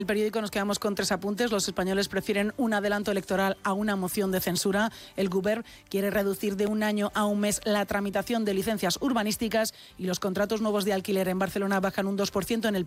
El periódico nos quedamos con 3 apuntes. Los españoles prefieren un adelanto electoral a una moción de censura. El Govern quiere reducir de 1 año a 1 mes la tramitación de licencias urbanísticas y los contratos nuevos de alquiler en Barcelona bajan un 2% en el